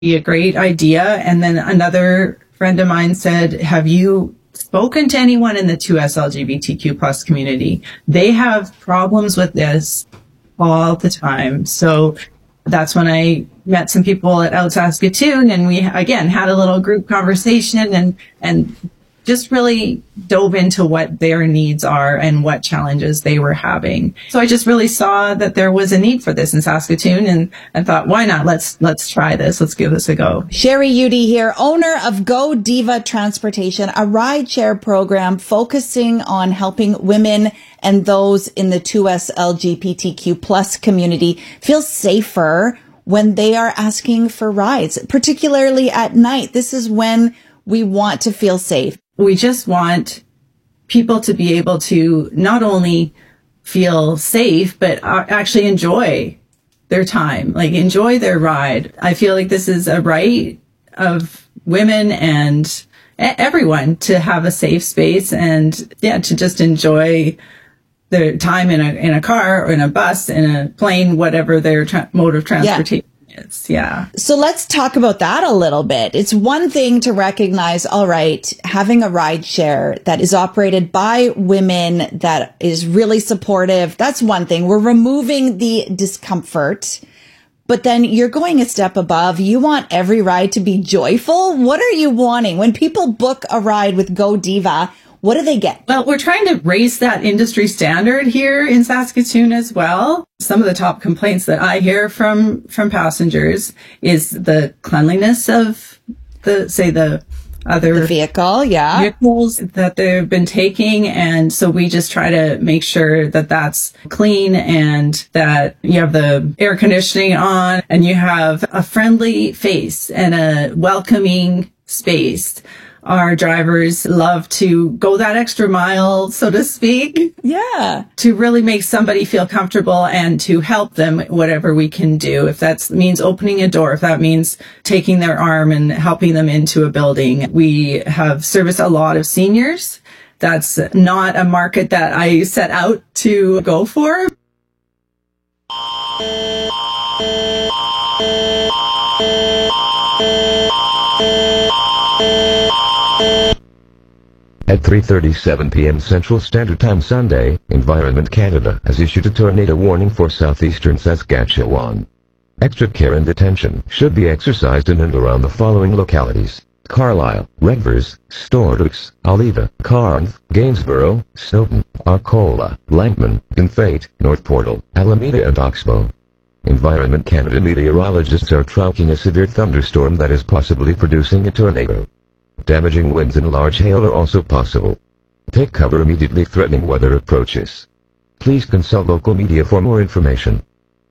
be a great idea. And then another friend of mine said, have you spoken to anyone in the 2S LGBTQ plus community? They have problems with this all the time. So that's when I met some people at Out Saskatoon, and we again had a little group conversation and just really dove into what their needs are and what challenges they were having. So I just really saw that there was a need for this in Saskatoon, and I thought, why not? Let's try this. Let's give this a go. Sherry Udy here, owner of Go Diva Transportation, a rideshare program focusing on helping women and those in the 2S LGBTQ plus community feel safer when they are asking for rides, particularly at night. This is when we want to feel safe. We just want people to be able to not only feel safe, but actually enjoy their time, like enjoy their ride. I feel like this is a right of women and everyone to have a safe space and to just enjoy their time in a car or in a bus, in a plane, whatever their mode of transportation. Yeah. So let's talk about that a little bit. It's one thing to recognize, all right, having a ride share that is operated by women that is really supportive. That's one thing. We're removing the discomfort, but then you're going a step above. You want every ride to be joyful. What are you wanting? When people book a ride with Go Diva, what do they get? Well, we're trying to raise that industry standard here in Saskatoon as well. Some of the top complaints that I hear from passengers is the cleanliness of the vehicle, vehicles that they've been taking. And so we just try to make sure that that's clean and that you have the air conditioning on and you have a friendly face and a welcoming space. Our drivers love to go that extra mile, so to speak. Yeah. To really make somebody feel comfortable and to help them, whatever we can do. If that means opening a door, if that means taking their arm and helping them into a building. We have serviced a lot of seniors. That's not a market that I set out to go for. At 3:37 p.m. Central Standard Time Sunday, Environment Canada has issued a tornado warning for southeastern Saskatchewan. Extra care and attention should be exercised in and around the following localities: Carlisle, Redvers, Stordux, Oliva, Carnth, Gainsborough, Snowden, Arcola, Langman, Confate, North Portal, Alameda and Oxbow. Environment Canada meteorologists are tracking a severe thunderstorm that is possibly producing a tornado. Damaging winds and large hail are also possible. Take cover immediately threatening weather approaches. Please consult local media for more information.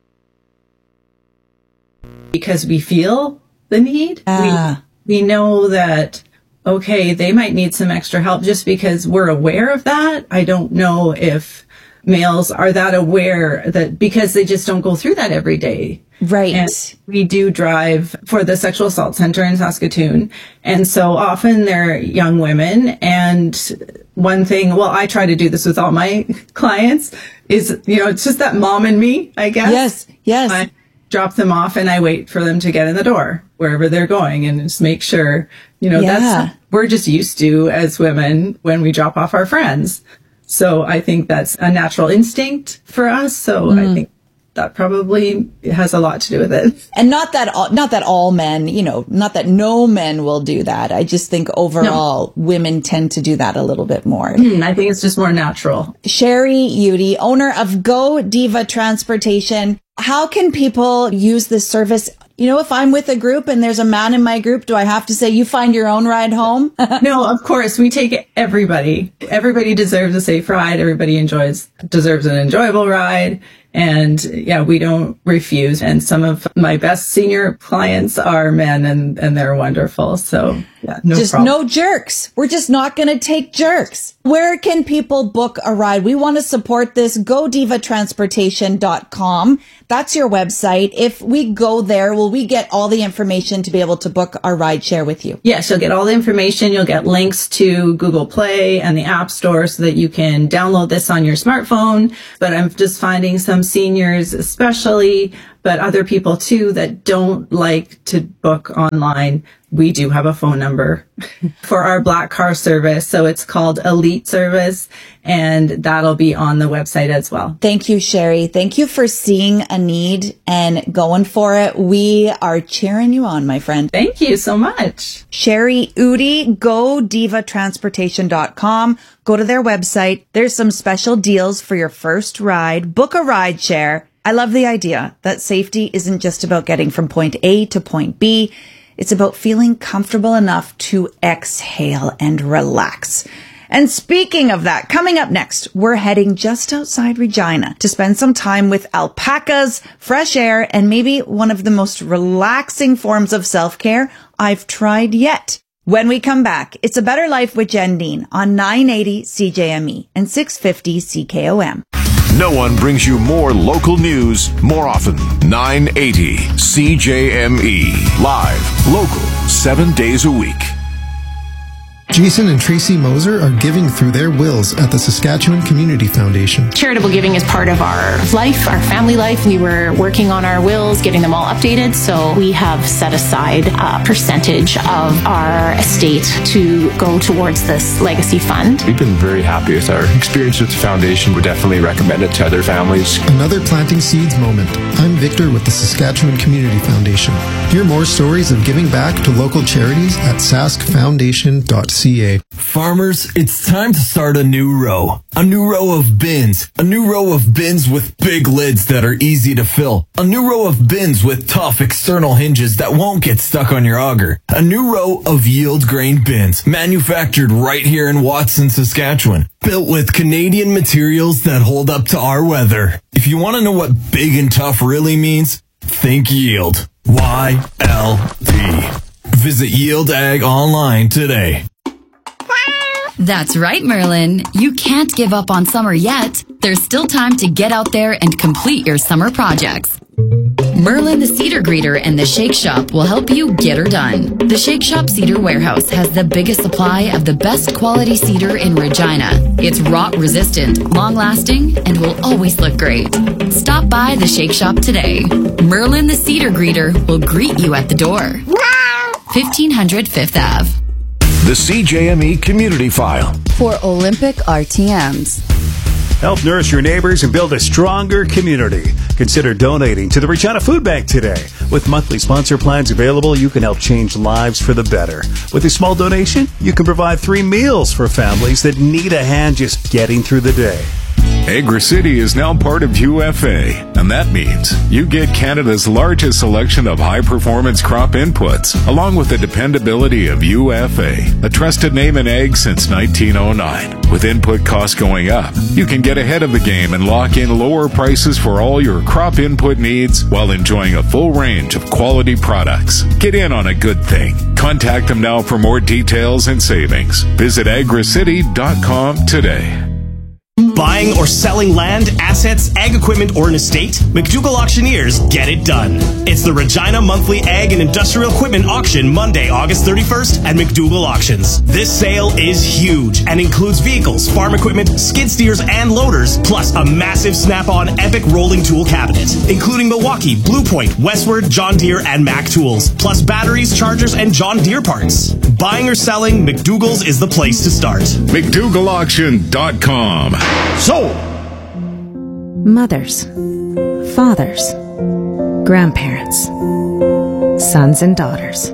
Because we feel the need. We know that, okay, they might need some extra help just because we're aware of that. I don't know if males are that aware that because they just don't go through that every day. Right. And we do drive for the Sexual Assault Center in Saskatoon. And so often they're young women. And one thing, well, I try to do this with all my clients is, it's just that mom in me, I guess. Yes. I drop them off and I wait for them to get in the door wherever they're going and just make sure, that's we're just used to as women when we drop off our friends. So I think that's a natural instinct for us. So I think that probably has a lot to do with it. And not that all men, not that no men will do that. I just think overall women tend to do that a little bit more. I think it's just more natural. Sherry Udy, owner of Go Diva Transportation. How can people use this service? If I'm with a group and there's a man in my group, do I have to say, you find your own ride home? No, of course. We take everybody. Everybody deserves a safe ride. Everybody deserves an enjoyable ride. And we don't refuse. And some of my best senior clients are men and they're wonderful. So no problem. No jerks. We're just not going to take jerks. Where can people book a ride? We want to support this. GoDivaTransportation.com. That's your website. If we go there, will we get all the information to be able to book our ride share with you? Yes, you'll get all the information. You'll get links to Google Play and the App Store so that you can download this on your smartphone. But I'm just finding some seniors especially But other people too that don't like to book online, we do have a phone number for our black car service. So it's called Elite Service, and that'll be on the website as well. Thank you, Sherry. Thank you for seeing a need and going for it. We are cheering you on, my friend. Thank you so much. Sherry Udi, go divatransportation.com. Go to their website. There's some special deals for your first ride. Book a ride share. I love the idea that safety isn't just about getting from point A to point B. It's about feeling comfortable enough to exhale and relax. And speaking of that, coming up next, we're heading just outside Regina to spend some time with alpacas, fresh air, and maybe one of the most relaxing forms of self-care I've tried yet. When we come back, it's A Better Life with Jen Dean on 980 CJME and 650 CKOM. No one brings you more local news more often. 980 CJME. Live, local, 7 days a week. Jason and Tracy Moser are giving through their wills at the Saskatchewan Community Foundation. Charitable giving is part of our life, our family life. We were working on our wills, getting them all updated, so we have set aside a percentage of our estate to go towards this legacy fund. We've been very happy with our experience with the foundation. We definitely recommend it to other families. Another Planting Seeds moment. I'm Victor with the Saskatchewan Community Foundation. Hear more stories of giving back to local charities at saskfoundation.ca. Farmers, it's time to start a new row. A new row of bins. A new row of bins with big lids that are easy to fill. A new row of bins with tough external hinges that won't get stuck on your auger. A new row of yield grain bins, manufactured right here in Watson, Saskatchewan. Built with Canadian materials that hold up to our weather. If you want to know what big and tough really means, think yield. YLD. Visit Yield Ag online today. That's right, Merlin. You can't give up on summer yet. There's still time to get out there and complete your summer projects. Merlin the Cedar Greeter and the Shake Shop will help you get her done. The Shake Shop Cedar Warehouse has the biggest supply of the best quality cedar in Regina. It's rot resistant, long lasting, and will always look great. Stop by the Shake Shop today. Merlin the Cedar Greeter will greet you at the door. 1500 Fifth Ave. The CJME Community File. For Olympic RTMs. Help nourish your neighbors and build a stronger community. Consider donating to the Regina Food Bank today. With monthly sponsor plans available, you can help change lives for the better. With a small donation, you can provide 3 meals for families that need a hand just getting through the day. AgriCity is now part of UFA, and that means you get Canada's largest selection of high-performance crop inputs, along with the dependability of UFA, a trusted name in ag since 1909. With input costs going up, you can get ahead of the game and lock in lower prices for all your crop input needs while enjoying a full range of quality products. Get in on a good thing. Contact them now for more details and savings. Visit agricity.com today. Buying or selling land, assets, ag equipment, or an estate? McDougall Auctioneers get it done. It's the Regina Monthly Ag and Industrial Equipment Auction Monday, August 31st at McDougall Auctions. This sale is huge and includes vehicles, farm equipment, skid steers, and loaders, plus a massive Snap-on Epic rolling tool cabinet, including Milwaukee, Blue Point, Westward, John Deere, and Mac tools, plus batteries, chargers, and John Deere parts. Buying or selling, McDougall's is the place to start. McDougallAuction.com. Sold! Mothers, fathers, grandparents, sons and daughters.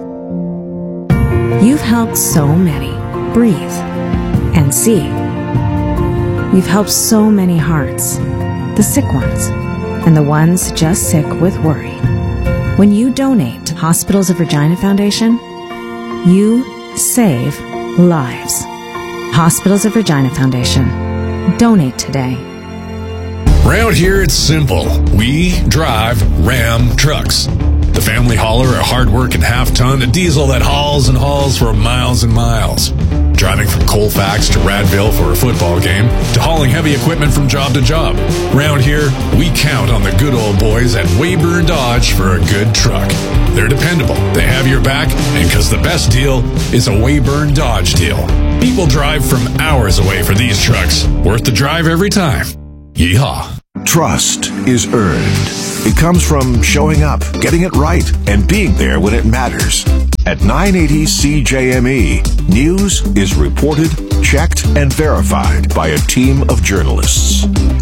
You've helped so many breathe and see. You've helped so many hearts, the sick ones and the ones just sick with worry. When you donate to Hospitals of Regina Foundation, you save lives. Hospitals of Regina Foundation. Donate today. Around here, it's simple. We drive Ram trucks. The family hauler, a hard-working half-ton, a diesel that hauls and hauls for miles and miles. Driving from Colfax to Radville for a football game, to hauling heavy equipment from job to job. Around here, we count on the good old boys at Weyburn Dodge for a good truck. They're dependable, they have your back, and because the best deal is a Weyburn Dodge deal. People drive from hours away for these trucks. Worth the drive every time. Yeehaw. Trust is earned. It comes from showing up, getting it right, and being there when it matters. At 980 CJME, news is reported, checked, and verified by a team of journalists.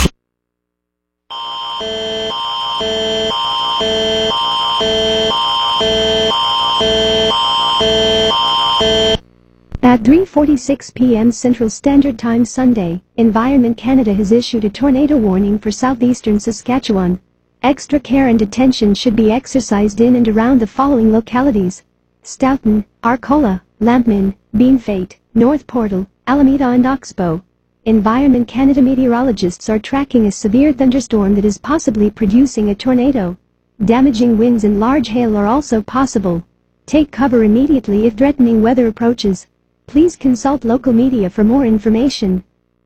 At 3:46 p.m. Central Standard Time Sunday, Environment Canada has issued a tornado warning for southeastern Saskatchewan. Extra care and attention should be exercised in and around the following localities: Stoughton, Arcola, Lampman, Beanfate, North Portal, Alameda and Oxbow. Environment Canada meteorologists are tracking a severe thunderstorm that is possibly producing a tornado. Damaging winds and large hail are also possible. Take cover immediately if threatening weather approaches. Please consult local media for more information.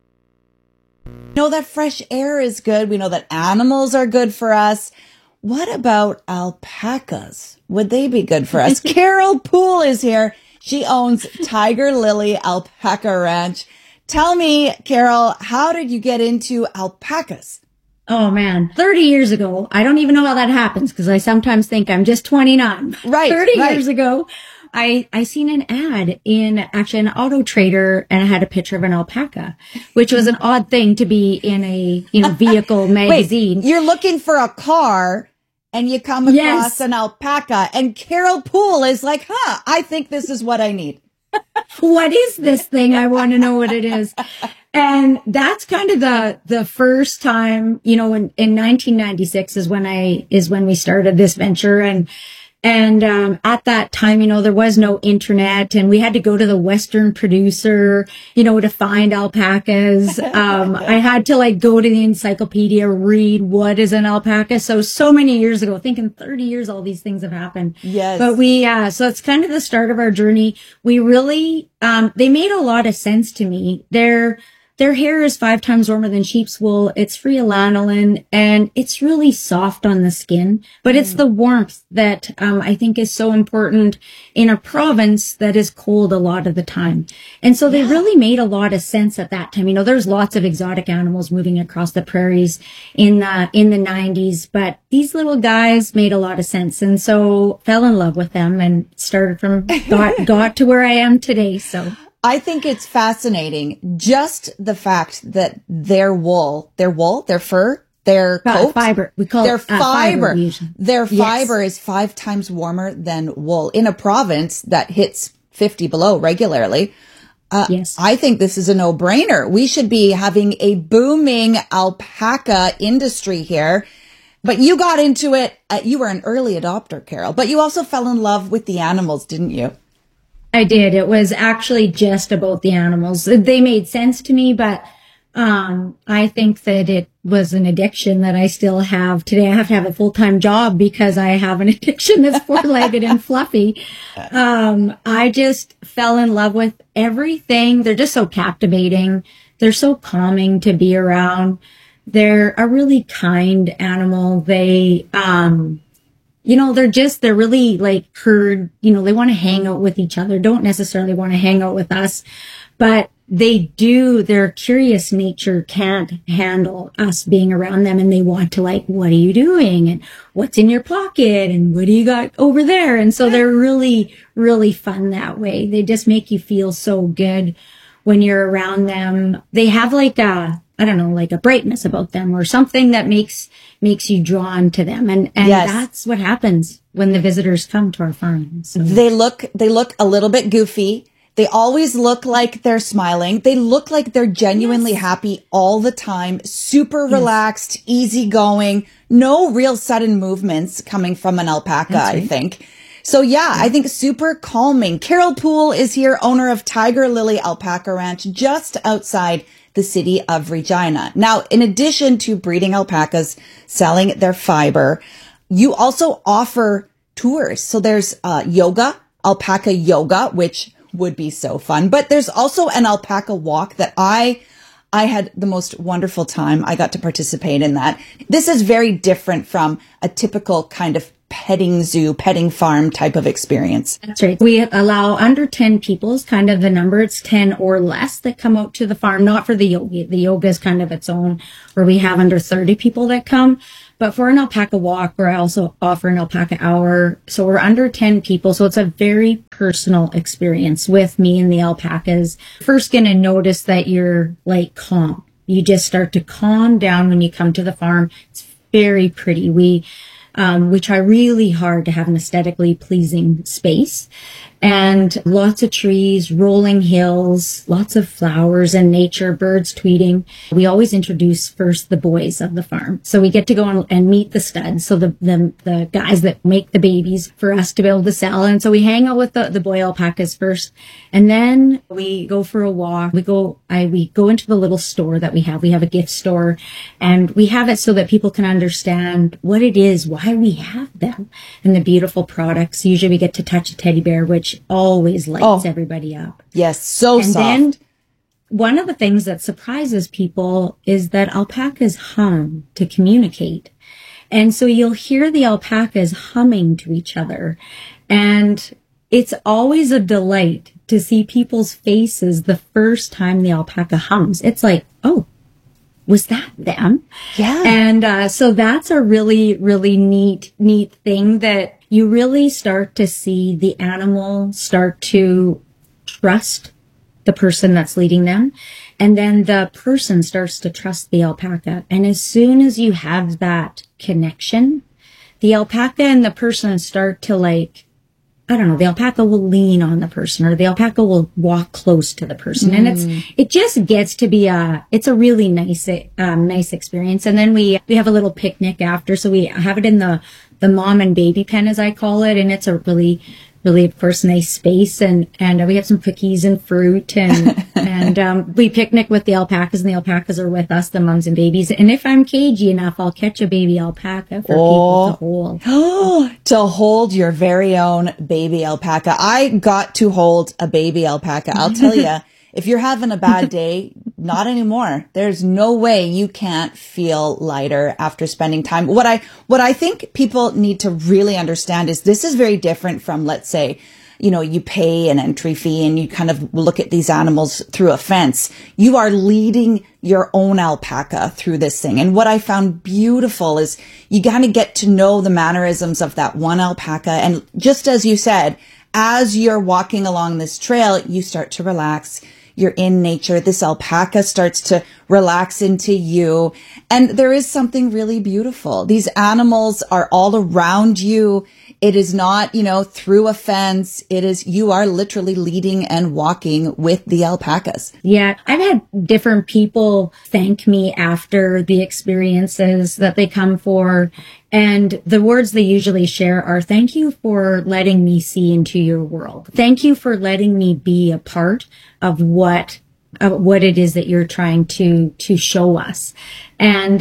We know that fresh air is good. We know that animals are good for us. What about alpacas? Would they be good for us? Carol Poole is here. She owns Tiger Lily Alpaca Ranch. Tell me, Carol, how did you get into alpacas? Oh man, 30 years ago. I don't even know how that happens because I sometimes think I'm just 29. Right. 30 years ago, I seen an ad in actually an Auto Trader and it had a picture of an alpaca, which was an odd thing to be in a, vehicle magazine. Wait, you're looking for a car and you come across an alpaca and Carol Poole is like, I think this is what I need. What is this thing? I want to know what it is. And that's kind of the first time, in 1996 is when we started this venture. And at that time, there was no internet and we had to go to the Western producer, to find alpacas. I had to go to the encyclopedia, read what is an alpaca. So many years ago, thinking 30 years, all these things have happened. Yes. But so it's kind of the start of our journey. We really, they made a lot of sense to me. Their hair is 5 times warmer than sheep's wool. It's free of lanolin and it's really soft on the skin, but it's the warmth that, I think is so important in a province that is cold a lot of the time. And so they really made a lot of sense at that time. There's lots of exotic animals moving across the prairies in the 90s, but these little guys made a lot of sense. And so fell in love with them and started from, got to where I am today. So. I think it's fascinating, just the fact that their fur, their coat, fiber, we call their it fiber. Their Yes. fiber is 5 times warmer than wool in a province that hits 50 below regularly. Yes. I think this is a no-brainer. We should be having a booming alpaca industry here. But you got into it. You were an early adopter, Carol, but you also fell in love with the animals, didn't you? I did. It was actually just about the animals. They made sense to me, but I think that it was an addiction that I still have today. I have to have a full-time job because I have an addiction that's 4-legged and fluffy. I just fell in love with everything. They're just so captivating. They're so calming to be around. They're a really kind animal. They, they're really herd, they want to hang out with each other, don't necessarily want to hang out with us, but their curious nature can't handle us being around them. And they want to what are you doing? And what's in your pocket? And what do you got over there? And so they're really, really fun that way. They just make you feel so good when you're around them. They have a brightness about them or something that makes you drawn to them. And Yes. that's what happens when the visitors come to our farm. So. They look a little bit goofy. They always look like they're smiling. They look like they're genuinely happy all the time, super relaxed, easygoing, no real sudden movements coming from an alpaca, That's right. I think. So I think super calming. Carol Poole is here, owner of Tiger Lily Alpaca Ranch, just outside the city of Regina. Now, in addition to breeding alpacas, selling their fiber, you also offer tours. So there's alpaca yoga, which would be so fun. But there's also an alpaca walk that I had the most wonderful time. I got to participate in that. This is very different from a typical kind of petting zoo, petting farm type of experience. That's right. We allow under 10 people is kind of the number. It's 10 or less that come out to the farm, not for the yoga. The yoga is kind of its own, where we have under 30 people that come. But for an alpaca walk, we're also offering alpaca hour. So we're under 10 people. So it's a very personal experience with me and the alpacas. First going to notice that you're like calm. You just start to calm down when you come to the farm. It's very pretty. We try really hard to have an aesthetically pleasing space, and lots of trees, rolling hills, lots of flowers and nature, birds tweeting. We always introduce first the boys of the farm. So we get to go and meet the studs. So the guys that make the babies for us to be able to sell. And so we hang out with the boy alpacas first, and then we go for a walk. We go into the little store that we have. We have a gift store, and we have it so that people can understand what it is, why we have them, and the beautiful products. Usually we get to touch a teddy bear, which always lights everybody up. Yes, so soft. And then one of the things that surprises people is that alpacas hum to communicate. And so you'll hear the alpacas humming to each other. And it's always a delight to see people's faces the first time the alpaca hums. It's like, oh, was that them? Yeah. And so that's a really, really neat thing, that you really start to see the animal start to trust the person that's leading them. And then the person starts to trust the alpaca. And as soon as you have that connection, the alpaca and the person start to, like, I don't know, the alpaca will lean on the person, or the alpaca will walk close to the person. And it just gets to be it's a really nice experience. And then we have a little picnic after. So we have it in the mom and baby pen, as I call it. And it's a really, of course, nice space. And we have some cookies and fruit, and we picnic with the alpacas, and the alpacas are with us, the moms and babies. And if I'm cagey enough, I'll catch a baby alpaca for people to hold. To hold your very own baby alpaca. I got to hold a baby alpaca. I'll tell you, if you're having a bad day, not anymore. There's no way you can't feel lighter after spending time. What I think people need to really understand is this is very different from, let's say, you pay an entry fee and you kind of look at these animals through a fence. You are leading your own alpaca through this thing. And what I found beautiful is you got to get to know the mannerisms of that one alpaca. And just as you said, as you're walking along this trail, you start to relax. You're in nature. This alpaca starts to relax into you. And there is something really beautiful. These animals are all around you. It is not, through a fence. It is, you are literally leading and walking with the alpacas. Yeah. I've had different people thank me after the experiences that they come for. And the words they usually share are, thank you for letting me see into your world. Thank you for letting me be a part of what it is that you're trying to show us. And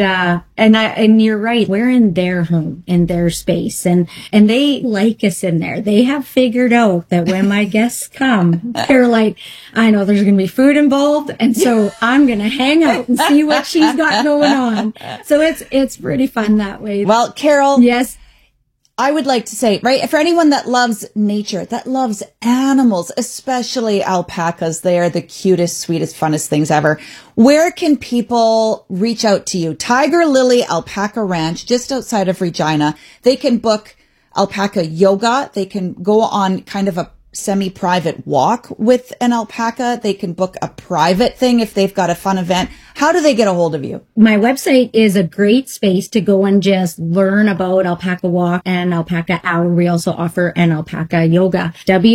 you're right. We're in their home, in their space, and they like us in there. They have figured out that when my guests come, they're like, I know there's going to be food involved. And so I'm going to hang out and see what she's got going on. So it's pretty fun that way. Well, Carol. Yes. I would like to say, right, for anyone that loves nature, that loves animals, especially alpacas, they are the cutest, sweetest, funnest things ever. Where can people reach out to you? Tiger Lily Alpaca Ranch, just outside of Regina. They can book alpaca yoga. They can go on kind of a semi-private walk with an alpaca. They can book a private thing if they've got a fun event. How do they get a hold of you? My website is a great space to go and just learn about alpaca walk and alpaca hour. We also offer an alpaca yoga.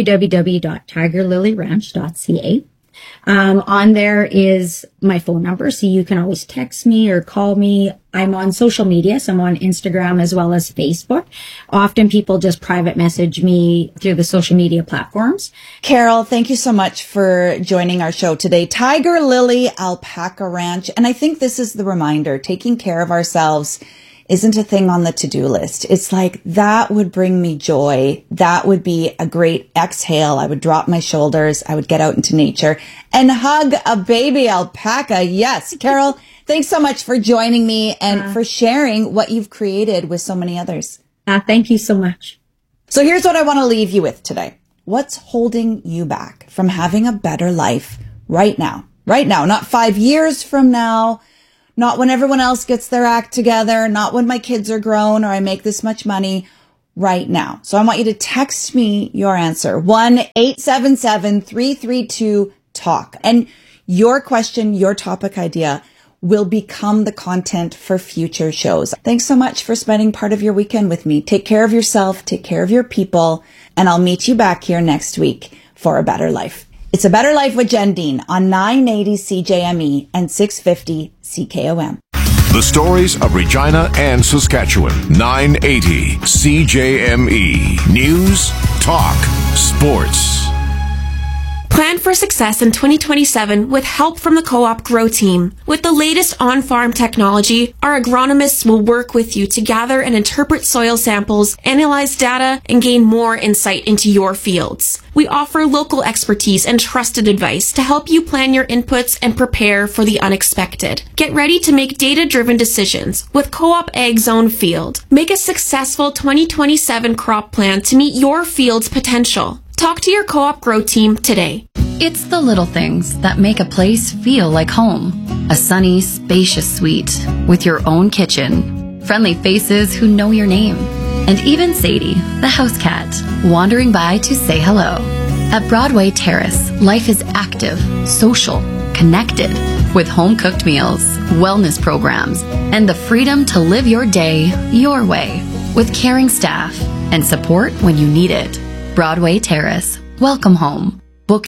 www.tigerlilyranch.ca. On there is my phone number, so you can always text me or call me. I'm on social media, so I'm on Instagram as well as Facebook. Often people just private message me through the social media platforms. Carol, thank you so much for joining our show today. Tiger Lily Alpaca Ranch. And I think this is the reminder, taking care of ourselves isn't a thing on the to-do list. It's like, that would bring me joy. That would be a great exhale. I would drop my shoulders. I would get out into nature and hug a baby alpaca. Yes. Carol, thanks so much for joining me and for sharing what you've created with so many others. Thank you so much. So here's what I want to leave you with today. What's holding you back from having a better life right now? Right now, not 5 years from now, not when everyone else gets their act together, not when my kids are grown or I make this much money. Right now. So I want you to text me your answer. 1-877-332-TALK. And your question, your topic idea will become the content for future shows. Thanks so much for spending part of your weekend with me. Take care of yourself, take care of your people, and I'll meet you back here next week for A Better Life. It's A Better Life with Jen Dean on 980 CJME and 650 CKOM. The stories of Regina and Saskatchewan. 980 CJME. News, talk, sports. Plan for success in 2027 with help from the Co-op Grow team. With the latest on-farm technology, our agronomists will work with you to gather and interpret soil samples, analyze data, and gain more insight into your fields. We offer local expertise and trusted advice to help you plan your inputs and prepare for the unexpected. Get ready to make data-driven decisions with Co-op Ag Zone Field. Make a successful 2027 crop plan to meet your field's potential. Talk to your Co-op Grow team today. It's the little things that make a place feel like home. A sunny, spacious suite with your own kitchen, friendly faces who know your name, and even Sadie, the house cat, wandering by to say hello. At Broadway Terrace, life is active, social, connected, with home-cooked meals, wellness programs, and the freedom to live your day your way, with caring staff and support when you need it. Broadway Terrace. Welcome home. Book.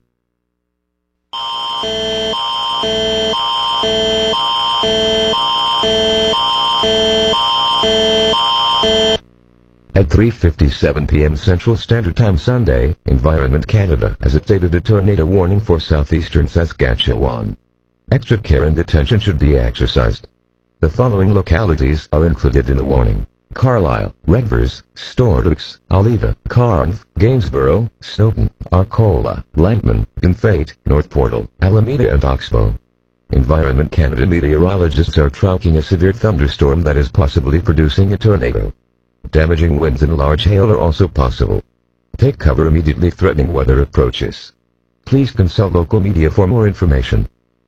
At 3:57 p.m. Central Standard Time Sunday, Environment Canada has updated a tornado warning for southeastern Saskatchewan. Extra care and attention should be exercised. The following localities are included in the warning: Carlisle, Redvers, Stordux, Oliva, Carnth, Gainsborough, Snowden, Arcola, Langman, Confate, North Portal, Alameda and Oxbow. Environment Canada meteorologists are tracking a severe thunderstorm that is possibly producing a tornado. Damaging winds and large hail are also possible. Take cover immediately threatening weather approaches. Please consult local media for more information.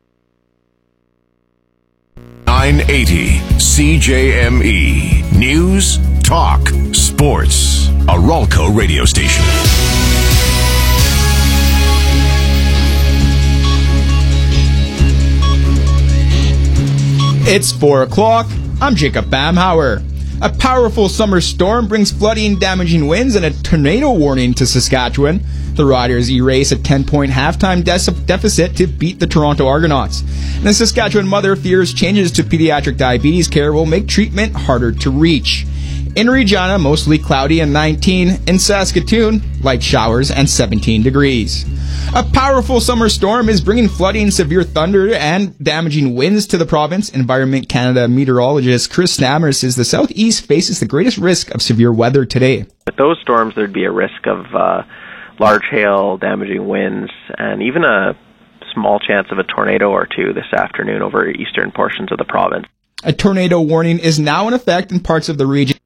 980 CJME. News, talk, sports. A Ralco radio station. It's 4 o'clock. I'm Jacob Bamhauer. A powerful summer storm brings flooding, damaging winds, and a tornado warning to Saskatchewan. The Riders erase a 10-point halftime deficit to beat the Toronto Argonauts. And the Saskatchewan mother fears changes to pediatric diabetes care will make treatment harder to reach. In Regina, mostly cloudy and 19. In Saskatoon, light showers and 17 degrees. A powerful summer storm is bringing flooding, severe thunder, and damaging winds to the province. Environment Canada meteorologist Chris Snammer says the southeast faces the greatest risk of severe weather today. With those storms, there'd be a risk of large hail, damaging winds, and even a small chance of a tornado or two this afternoon over eastern portions of the province. A tornado warning is now in effect in parts of the region.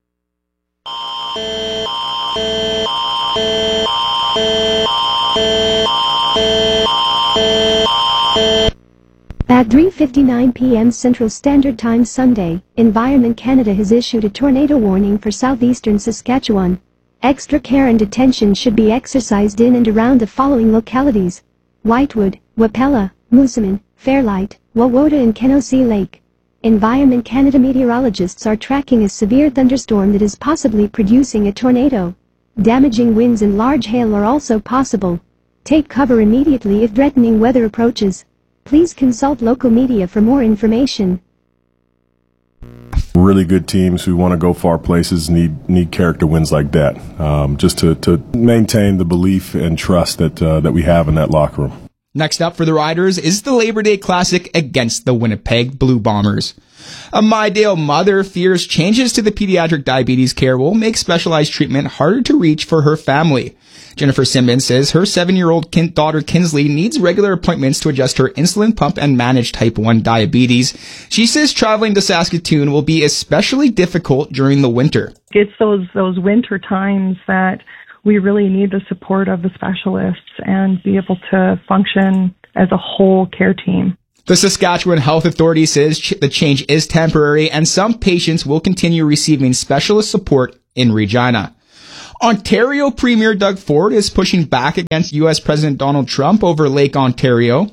At 3:59 p.m. Central Standard Time Sunday, Environment Canada has issued a tornado warning for southeastern Saskatchewan. Extra care and attention should be exercised in and around the following localities: Whitewood, Wapella, Moosomin, Fairlight, Wawota and Kenosee Lake. Environment Canada meteorologists are tracking a severe thunderstorm that is possibly producing a tornado. Damaging winds and large hail are also possible. Take cover immediately if threatening weather approaches. Please consult local media for more information. Really good teams who want to go far places need character wins like that, just to maintain the belief and trust that we have in that locker room. Next up for the Riders is the Labor Day Classic against the Winnipeg Blue Bombers. A Mydale mother fears changes to the pediatric diabetes care will make specialized treatment harder to reach for her family. Jennifer Simmons says her 7-year-old daughter Kinsley needs regular appointments to adjust her insulin pump and manage type 1 diabetes. She says traveling to Saskatoon will be especially difficult during the winter. It's those winter times that we really need the support of the specialists and be able to function as a whole care team. The Saskatchewan Health Authority says the change is temporary and some patients will continue receiving specialist support in Regina. Ontario Premier Doug Ford is pushing back against U.S. President Donald Trump over Lake Ontario.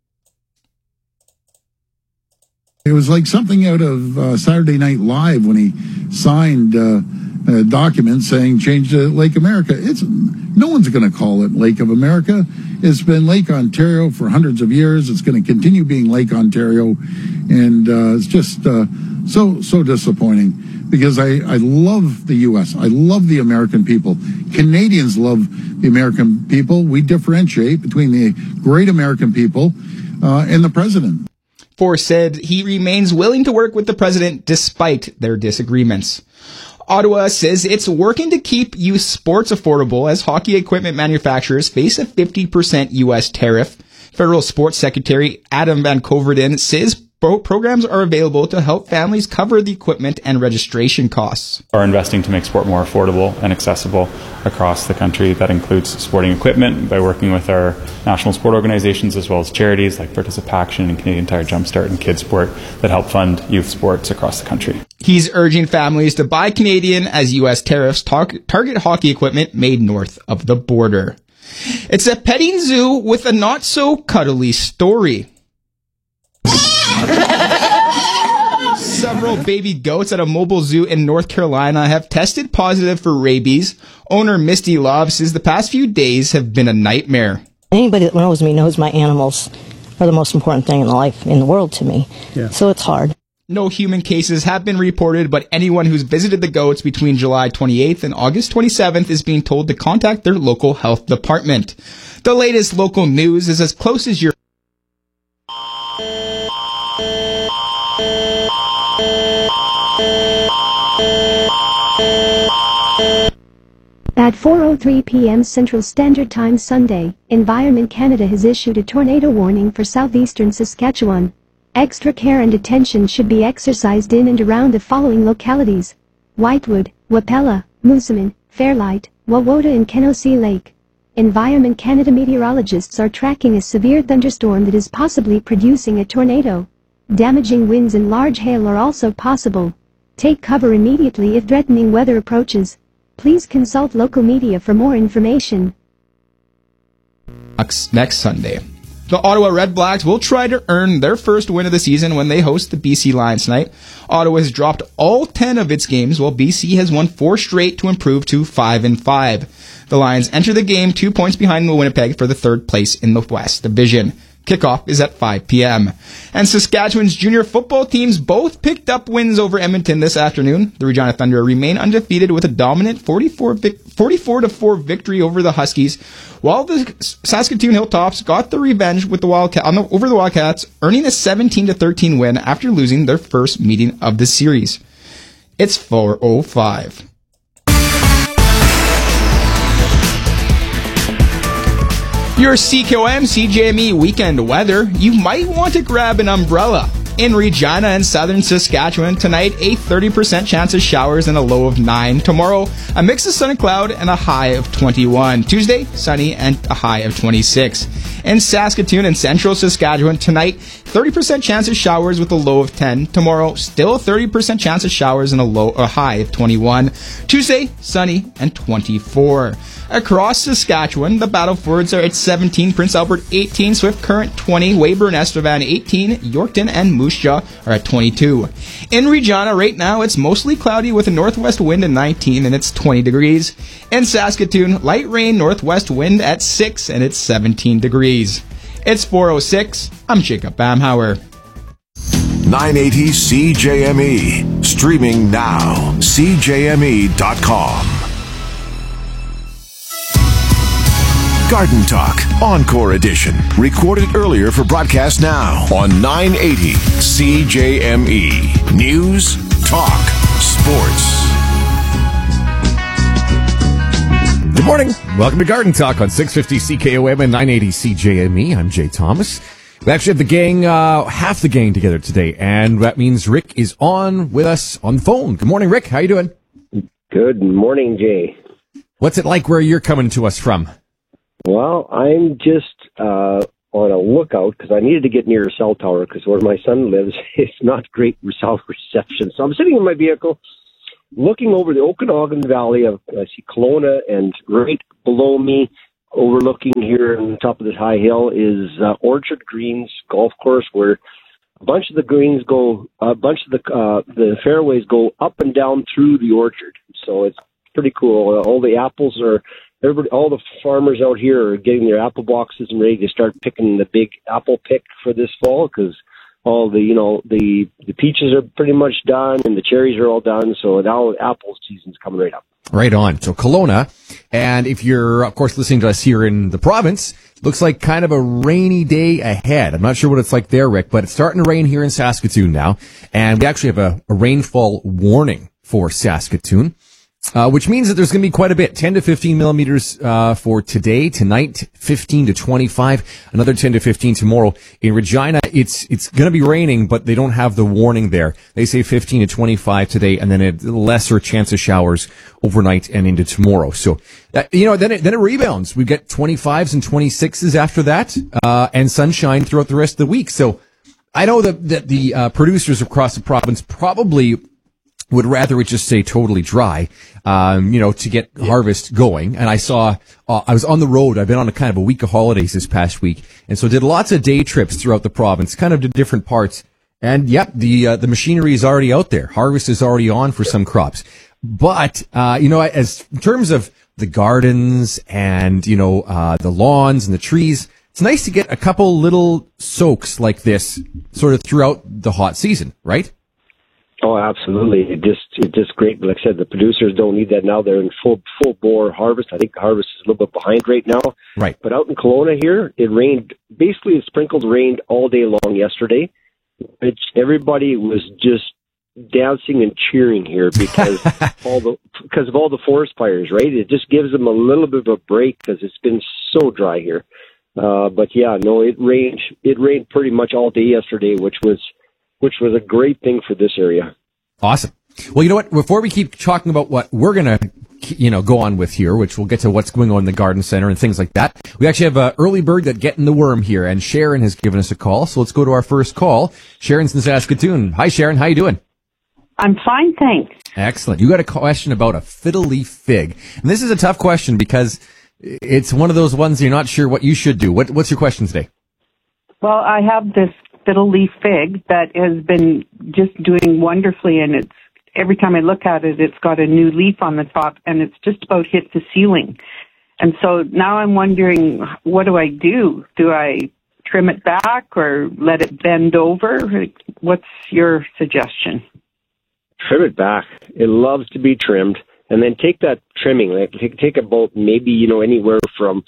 It was like something out of Saturday Night Live when he signed a document saying change to Lake America. No one's going to call it Lake of America. It's been Lake Ontario for hundreds of years. It's going to continue being Lake Ontario. And it's just so disappointing because I love the U.S. I love the American people. Canadians love the American people. We differentiate between the great American people and the president. Ford said he remains willing to work with the president despite their disagreements. Ottawa says it's working to keep youth sports affordable as hockey equipment manufacturers face a 50% U.S. tariff. Federal Sports Secretary Adam Van Coverdon says programs are available to help families cover the equipment and registration costs. Are investing to make sport more affordable and accessible across the country. That includes sporting equipment by working with our national sport organizations as well as charities like Participaction and Canadian Tire Jumpstart and Kids Sport that help fund youth sports across the country. He's urging families to buy Canadian as U.S. tariffs target hockey equipment made north of the border. It's a petting zoo with a not-so-cuddly story. Several baby goats at a mobile zoo in North Carolina have tested positive for rabies. Owner Misty Love says the past few days have been a nightmare. Anybody that knows me knows my animals are the most important thing in life, in the world to me. Yeah. So it's hard. No human cases have been reported, but anyone who's visited the goats between July 28th and August 27th is being told to contact their local health department. The latest local news is as close as your... At 4:03 p.m. Central Standard Time Sunday, Environment Canada has issued a tornado warning for southeastern Saskatchewan. Extra care and attention should be exercised in and around the following localities: Whitewood, Wapella, Moosomin, Fairlight, Wawota and Kenosee Lake. Environment Canada meteorologists are tracking a severe thunderstorm that is possibly producing a tornado. Damaging winds and large hail are also possible. Take cover immediately if threatening weather approaches. Please consult local media for more information. Next Sunday, the Ottawa Red Blacks will try to earn their first win of the season when they host the BC Lions tonight. Ottawa has dropped all 10 of its games, while BC has won 4 straight to improve to 5-5. The Lions enter the game 2 points behind the Winnipeg for the third place in the West Division. Kickoff is at 5 p.m. And Saskatchewan's junior football teams both picked up wins over Edmonton this afternoon. The Regina Thunder remain undefeated with a dominant 44-4 victory over the Huskies, while the Saskatoon Hilltops got the revenge with over the Wildcats, earning a 17-13 win after losing their first meeting of the series. It's 4:05. Your CKOM CJME weekend weather, you might want to grab an umbrella. In Regina and southern Saskatchewan, tonight a 30% chance of showers and a low of 9. Tomorrow, a mix of sun and cloud and a high of 21. Tuesday, sunny and a high of 26. In Saskatoon and central Saskatchewan, tonight, 30% chance of showers with a low of 10. Tomorrow, still 30% chance of showers and a high of 21. Tuesday, sunny and 24. Across Saskatchewan, the Battlefords are at 17, Prince Albert 18, Swift Current 20, Weyburn, Estevan 18, Yorkton and Moose Jaw are at 22. In Regina right now, it's mostly cloudy with a northwest wind at 19 and it's 20 degrees. In Saskatoon, light rain northwest wind at 6 and it's 17 degrees. It's 4:06. I'm Jacob Bamhauer. 980 CJME. Streaming now. CJME.com. Garden Talk, Encore Edition. Recorded earlier for broadcast now on 980 CJME. News, talk, sports. Good morning. Welcome to Garden Talk on 650 CKOM and 980 CJME. I'm Jay Thomas. We actually have the gang, half the gang together today, and that means Rick is on with us on the phone. Good morning, Rick. How you doing? Good morning, Jay. What's it like where you're coming to us from? Well, I'm just on a lookout because I needed to get near a cell tower because where my son lives, it's not great cell reception. So I'm sitting in my vehicle looking over the Okanagan Valley. I see Kelowna, and right below me, overlooking here on the top of this high hill, is Orchard Greens Golf Course, where a bunch of the greens go, the fairways go up and down through the orchard. So it's pretty cool. All the apples all the farmers out here are getting their apple boxes and ready to start picking the big apple pick for this fall because all the peaches are pretty much done and the cherries are all done. So now apple season's coming right up. Right on. So Kelowna, and if you're, of course, listening to us here in the province, looks like kind of a rainy day ahead. I'm not sure what it's like there, Rick, but it's starting to rain here in Saskatoon now, and we actually have a rainfall warning for Saskatoon, which means that there's going to be quite a bit, 10 to 15 millimeters for today, tonight, 15 to 25, another 10 to 15 tomorrow. In Regina, it's going to be raining, but they don't have the warning there. They say 15 to 25 today, and then a lesser chance of showers overnight and into tomorrow. So, then it rebounds. We get 25s and 26s after that, and sunshine throughout the rest of the week. So, I know that the producers across the province probably would rather it just stay totally dry, to get harvest going. And I saw, I was on the road. I've been on a kind of a week of holidays this past week. And so did lots of day trips throughout the province, kind of to different parts. And yep, the machinery is already out there. Harvest is already on for some crops. But, as in terms of the gardens and, the lawns and the trees, it's nice to get a couple little soaks like this sort of throughout the hot season, right? Oh, absolutely. It's just great. Like I said, the producers don't need that now. They're in full bore harvest. I think the harvest is a little bit behind right now. Right. But out in Kelowna here, it rained, basically it sprinkled rained all day long yesterday, which everybody was just dancing and cheering here because of all the forest fires, right? It just gives them a little bit of a break because it's been so dry here. But yeah, no, it rained pretty much all day yesterday, which was a great thing for this area. Awesome. Well, you know what? Before we keep talking about what we're going to, go on with here, which we'll get to what's going on in the garden center and things like that. We actually have an early bird that getting the worm here, and Sharon has given us a call. So let's go to our first call. Sharon's in Saskatoon. Hi, Sharon. How you doing? I'm fine, thanks. Excellent. You got a question about a fiddle leaf fig. And this is a tough question because it's one of those ones you're not sure what you should do. What's your question today? Well, I have this fiddle leaf fig that has been just doing wonderfully, and it's every time I look at it, it's got a new leaf on the top, and it's just about hit the ceiling. And so now I'm wondering, what do I do? Do I trim it back or let it bend over? What's your suggestion? Trim it back. It loves to be trimmed, and then take that trimming, like take about maybe anywhere from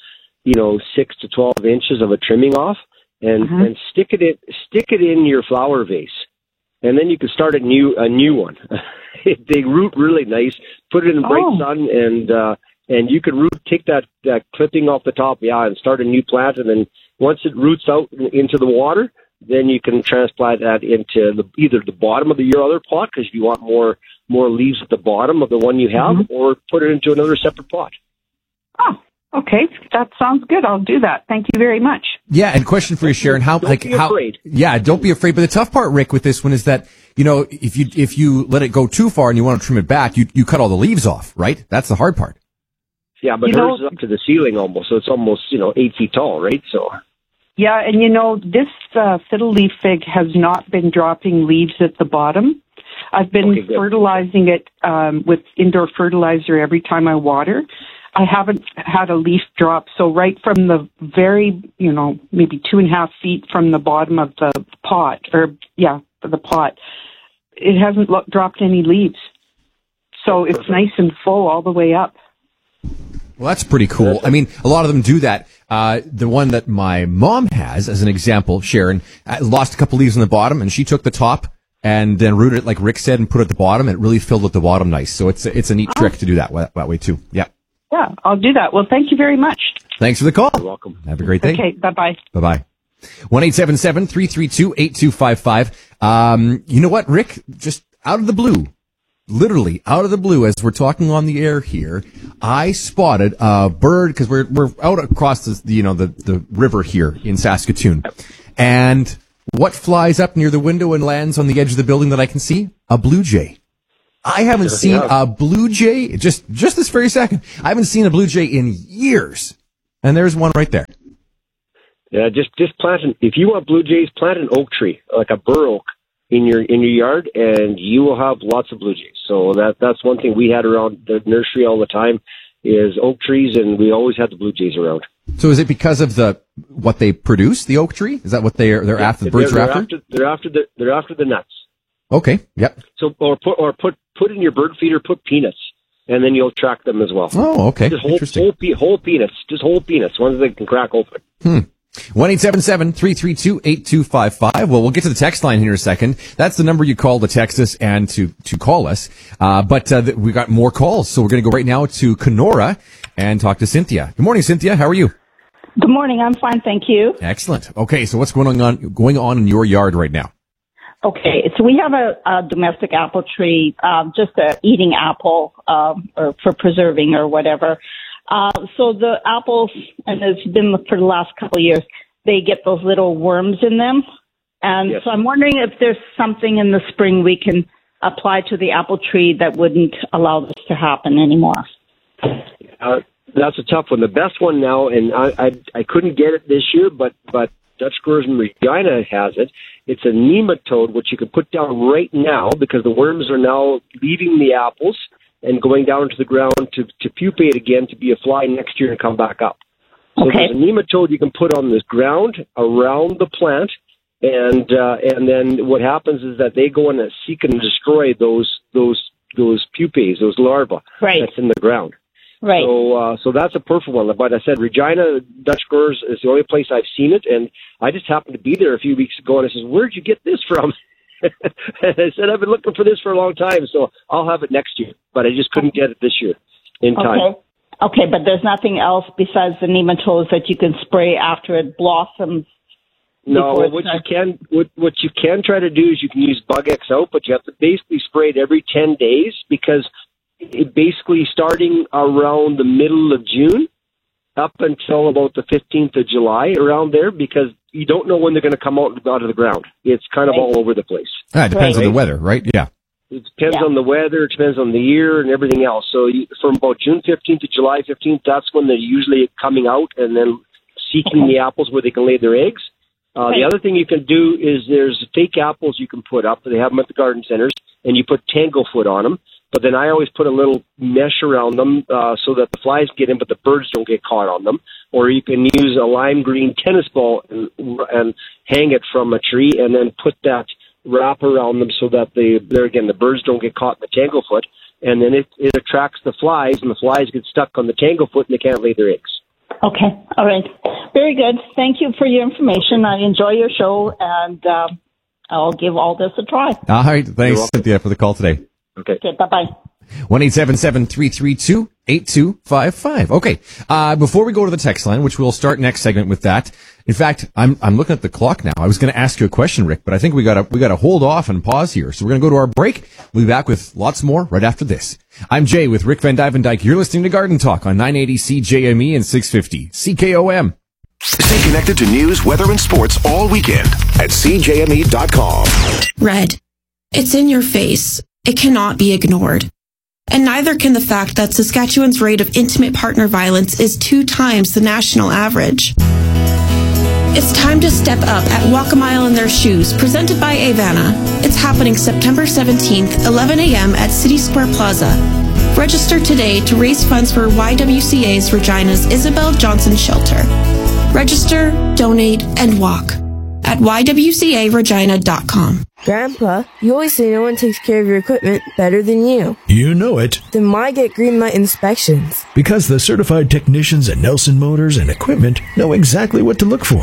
6 to 12 inches of a trimming off. And stick it in your flower vase, and then you can start a new one. They root really nice. Put it in bright sun, and you can take that clipping off the top, and start a new plant. And then once it roots out into the water, then you can transplant that into either the bottom of your other pot, because you want more leaves at the bottom of the one you have, or put it into another separate pot. Oh. Okay, that sounds good. I'll do that. Thank you very much. Yeah, and question for you, Sharon. Don't be afraid. Yeah, don't be afraid. But the tough part, Rick, with this one is that, if you let it go too far and you want to trim it back, you cut all the leaves off, right? That's the hard part. Yeah, but hers is up to the ceiling almost, so it's almost, 8 feet tall, right? So. Yeah, and this fiddle leaf fig has not been dropping leaves at the bottom. I've been fertilizing it with indoor fertilizer every time I water. I haven't had a leaf drop. So right from the very, maybe 2.5 feet from the bottom of the pot, it hasn't dropped any leaves. So it's nice and full all the way up. Well, that's pretty cool. I mean, a lot of them do that. The one that my mom has, as an example, Sharon, lost a couple leaves on the bottom, and she took the top and then root it like Rick said and put it at the bottom. It really filled at the bottom nice. So it's a neat trick to do that way too. Yeah. Yeah, I'll do that. Well, thank you very much. Thanks for the call. You're welcome. Have a great day. Okay, bye-bye. Bye-bye. 1-877-332-8255. You know what, Rick? Just out of the blue, literally out of the blue, as we're talking on the air here, I spotted a bird because we're out across the river here in Saskatoon. And what flies up near the window and lands on the edge of the building that I can see? A blue jay. I haven't seen a blue jay just this very second. I haven't seen a blue jay in years. And there's one right there. Yeah, just plant if you want blue jays, plant an oak tree, like a bur oak in your yard, and you will have lots of blue jays. So that's one thing we had around the nursery all the time is oak trees, and we always had the blue jays around. So is it because of what they produce, the oak tree? Is that what they're after? The birds are after? They're after the nuts. Okay. Yep. So put in your bird feeder, put peanuts, and then you'll track them as well. Oh, okay. Just Interesting. whole peanuts, just whole peanuts, ones that can crack open. 1-877-332-8255. Well, we'll get to the text line here in a second. That's the number you call to text us and to call us. But we got more calls, so we're going to go right now to Kenora and talk to Cynthia. Good morning, Cynthia. How are you? Good morning. I'm fine, thank you. Excellent. Okay, so what's going on in your yard right now? Okay, so we have a domestic apple tree, just a eating apple, or for preserving or whatever. So the apples, and it's been for the last couple of years, they get those little worms in them. And yes. So I'm wondering if there's something in the spring we can apply to the apple tree that wouldn't allow this to happen anymore. That's a tough one. The best one now, and I couldn't get it this year, but Dutch Growers in Regina has it. It's a nematode, which you can put down right now because the worms are now leaving the apples and going down to the ground to pupate again to be a fly next year and come back up. So there's a nematode you can put on the ground around the plant, and then what happens is that they go in and seek and destroy those pupae, those larvae that's in the ground. Right. So that's a perfect one. But I said Regina Dutch Growers is the only place I've seen it, and I just happened to be there a few weeks ago, and I says, "Where'd you get this from?" And I said, "I've been looking for this for a long time, so I'll have it next year." But I just couldn't get it this year in time. Okay, but there's nothing else besides the nematodes that you can spray after it blossoms. No, what you can try to do is you can use Bug X out, but you have to basically spray it every 10 days because it basically starting around the middle of June up until about the 15th of July, around there, because you don't know when they're going to come out of the ground. It's kind of all over the place. It depends on the weather, right? Yeah. It depends on the weather, it depends on the year and everything else. So from about June 15th to July 15th, that's when they're usually coming out and then seeking the apples where they can lay their eggs. The other thing you can do is there's fake apples you can put up. They have them at the garden centers, and you put tanglefoot on them. But then I always put a little mesh around them so that the flies get in, but the birds don't get caught on them. Or you can use a lime green tennis ball and hang it from a tree and then put that wrap around them so that the birds don't get caught in the tanglefoot. And then it attracts the flies, and the flies get stuck on the tanglefoot and they can't lay their eggs. Okay. All right. Very good. Thank you for your information. I enjoy your show, and I'll give all this a try. All right. Thanks, Cynthia, for the call today. Okay. Bye-bye. 1-877-332-8255. Okay. Before we go to the text line, which we'll start next segment with that. In fact, I'm looking at the clock now. I was going to ask you a question, Rick, but I think we gotta hold off and pause here. So we're going to go to our break. We'll be back with lots more right after this. I'm Jay with Rick Van Dyke. You're listening to Garden Talk on 980 CJME and 650 CKOM. Stay connected to news, weather, and sports all weekend at CJME.com. Red. It's in your face. It cannot be ignored. And neither can the fact that Saskatchewan's rate of intimate partner violence is 2 times the national average. It's time to step up at Walk a Mile in Their Shoes, presented by Avana. It's happening September 17th, 11 a.m. at City Square Plaza. Register today to raise funds for YWCA's Regina's Isabel Johnson Shelter. Register, donate, and walk at ywcaregina.com. Grandpa, you always say no one takes care of your equipment better than you. You know it. Then why get Greenlight inspections? Because the certified technicians at Nelson Motors and Equipment know exactly what to look for.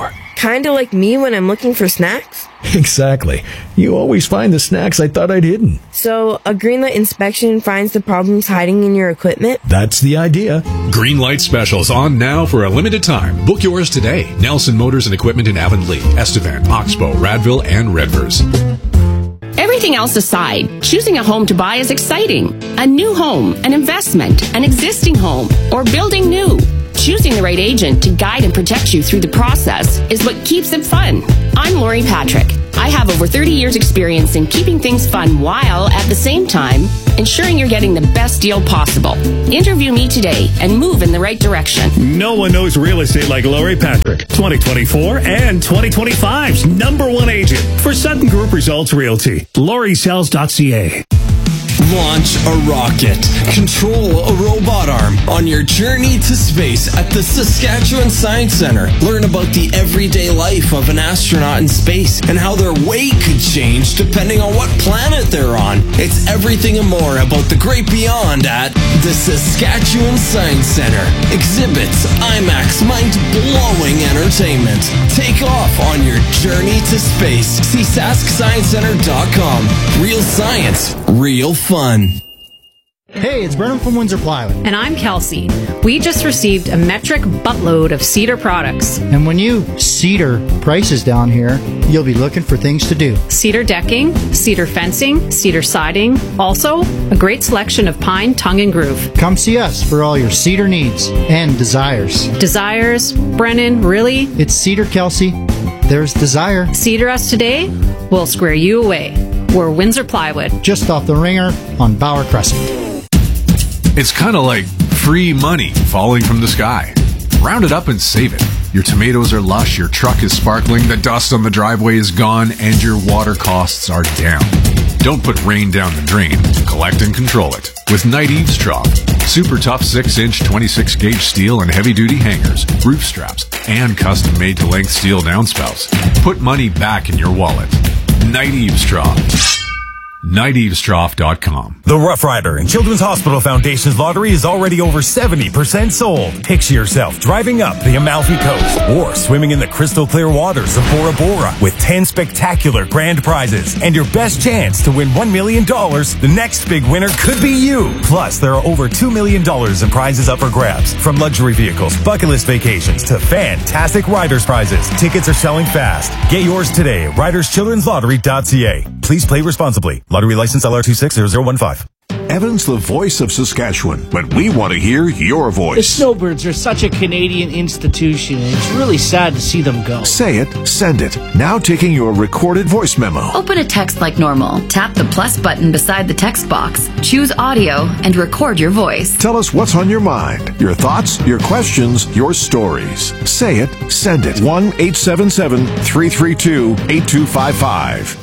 kind of like me when I'm looking for snacks? Exactly. You always find the snacks I thought I'd hidden. So, a Greenlight inspection finds the problems hiding in your equipment? That's the idea. Greenlight specials on now for a limited time. Book yours today. Nelson Motors and Equipment in Avonlea, Estevan, Oxbow, Radville, and Redvers. Everything else aside, choosing a home to buy is exciting. A new home, an investment, an existing home, or building new. Choosing the right agent to guide and protect you through the process is what keeps it fun. I'm Lori Patrick. I have over 30 years experience in keeping things fun while, at the same time, ensuring you're getting the best deal possible. Interview me today and move in the right direction. No one knows real estate like Lori Patrick. 2024 and 2025's #1 agent for Sutton Group Results Realty. LoriSells.ca. Launch a rocket. Control a robot arm on your journey to space at the Saskatchewan Science Centre. Learn about the everyday life of an astronaut in space and how their weight could change depending on what planet they're on. It's everything and more about the great beyond at the Saskatchewan Science Centre. Exhibits, IMAX, mind-blowing entertainment. Take off on your journey to space. See SaskScienceCenter.com. Real science, real fun. Hey, it's Brennan from Windsor Plywood. And I'm Kelsey. We just received a metric buttload of Cedar products. And when you Cedar prices down here, you'll be looking for things to do. Cedar decking, cedar fencing, cedar siding. Also, a great selection of pine, tongue, and groove. Come see us for all your cedar needs and desires. Desires? Brennan, really? It's Cedar, Kelsey. There's desire. Cedar us today, we'll square you away. We're Windsor Plywood. Just off the Ringer on Bauer Crescent. It's kind of like free money falling from the sky. Round it up and save it. Your tomatoes are lush, your truck is sparkling, the dust on the driveway is gone, and your water costs are down. Don't put rain down the drain. Collect and control it with Night Eaves Trough. Super tough 6-inch 26-gauge steel and heavy-duty hangers, roof straps, and custom-made to length steel downspouts. Put money back in your wallet. Night Eaves Trough. NightEavesTrough.com. The Rough Rider and Children's Hospital Foundation's lottery is already over 70% sold. Picture yourself driving up the Amalfi Coast or swimming in the crystal clear waters of Bora Bora with 10 spectacular grand prizes and your best chance to win $1 million. The next big winner could be you. Plus, there are over $2 million in prizes up for grabs, from luxury vehicles, bucket list vacations, to fantastic Riders prizes. Tickets are selling fast. Get yours today at RidersChildren'sLottery.ca. Please play responsibly. Lottery license LR260015. Evan's the voice of Saskatchewan, but we want to hear your The voice. Snowbirds are such a Canadian institution, and it's really sad to see them go. Say it, send it. Now taking your recorded voice memo. Open a text like normal. Tap the plus button beside the text box. Choose audio and record your voice. Tell us what's on your mind, your thoughts, your questions, your stories. Say it, send it. 1-877-332-8255.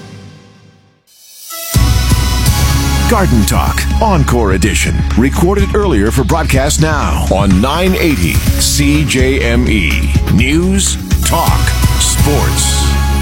Garden Talk, Encore Edition. Recorded earlier for broadcast now on 980 CJME. News, talk, sports.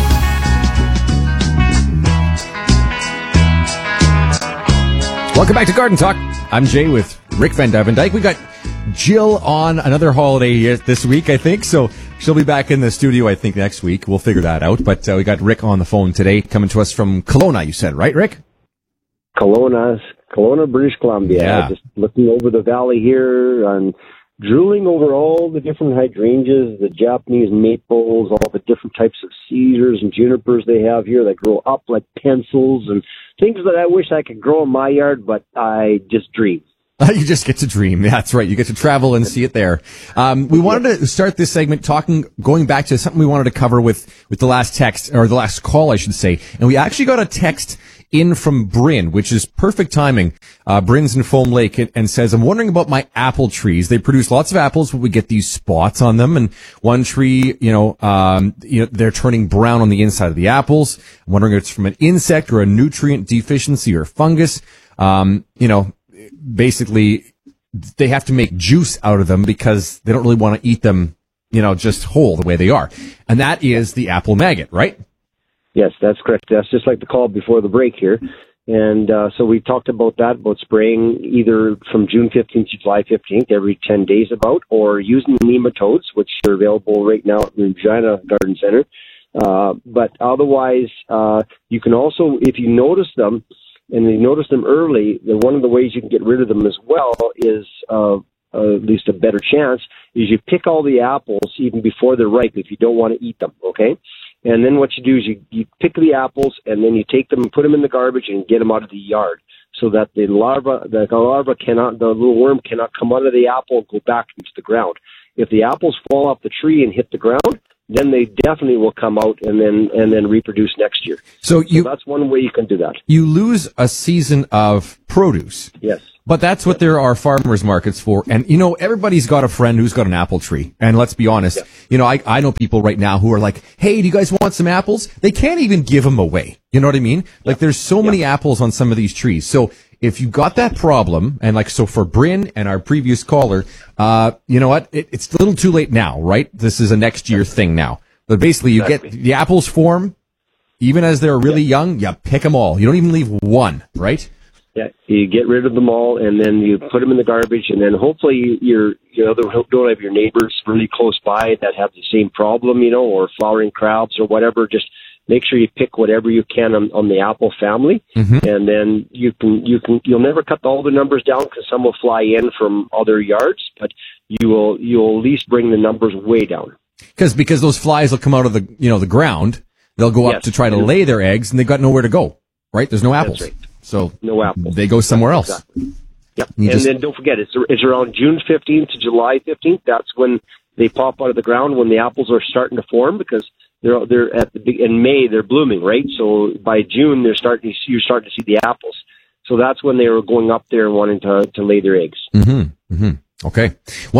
Welcome back to Garden Talk. I'm Jay with Rick Van Dyke. We got Jill on another holiday this week, I think. So she'll be back in the studio, I think, next week. We'll figure that out. But we got Rick on the phone today, coming to us from Kelowna, you said, right, Rick? Kelowna, British Columbia. Yeah. Just looking over the valley here and drooling over all the different hydrangeas, the Japanese maples, all the different types of cedars and junipers they have here that grow up like pencils and things that I wish I could grow in my yard, but I just dream. You just get to dream. That's right. You get to travel and see it there. We wanted to start this segment going back to something we wanted to cover with the last text, or the last call, I should say. And we actually got a text in from Bryn, which is perfect timing. Bryn's in Foam Lake and says, I'm wondering about my apple trees. They produce lots of apples, but we get these spots on them. And one tree, they're turning brown on the inside of the apples. I'm wondering if it's from an insect or a nutrient deficiency or fungus. Basically, they have to make juice out of them because they don't really want to eat them, just whole the way they are. And that is the apple maggot, right? Yes, that's correct. That's just like the call before the break here. And so we talked about that, about spraying either from June 15th to July 15th, every 10 days about, or using nematodes, which are available right now at the Regina Garden Center. But otherwise, you can also, if you notice them, and you notice them early, then one of the ways you can get rid of them as well is, at least a better chance, is you pick all the apples even before they're ripe if you don't want to eat them, okay? And then what you do is you pick the apples and then you take them and put them in the garbage and get them out of the yard so that the little worm cannot come out of the apple and go back into the ground. If the apples fall off the tree and hit the ground, then they definitely will come out and then reproduce next year. So that's one way you can do that. You lose a season of produce. Yes. But that's what there are farmers markets for. And, everybody's got a friend who's got an apple tree. And let's be honest, I know people right now who are like, hey, do you guys want some apples? They can't even give them away. You know what I mean? Like, there's so many apples on some of these trees. So if you got that problem, and so for Bryn and our previous caller, you know what? It's a little too late now, right? This is a next year thing now. But basically, you get the apples form, even as they're really young, you pick them all. You don't even leave one, right? Yeah, you get rid of them all, and then you put them in the garbage, and then hopefully you don't have your neighbors really close by that have the same problem, or flowering crabs or whatever. Just make sure you pick whatever you can on the apple family, and then you'll never cut all the numbers down because some will fly in from other yards, but you'll at least bring the numbers way down. Because those flies will come out of the ground, they'll go up to try to lay their eggs, and they've got nowhere to go. Right? There's no apples. That's right. So no apples. They go somewhere else. Exactly. Yep. Then don't forget, it's around June 15th to July 15th. That's when they pop out of the ground, when the apples are starting to form, because they're at in May they're blooming, right? So by June you're starting to see the apples. So that's when they were going up there and wanting to lay their eggs. Okay.